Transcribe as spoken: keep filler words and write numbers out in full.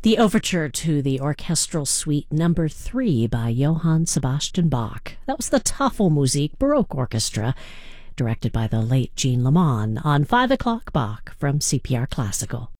The overture to the orchestral suite number three by Johann Sebastian Bach. That was the Tafelmusik Baroque Orchestra, directed by the late Jean Lamont, on five o'clock Bach from C P R Classical.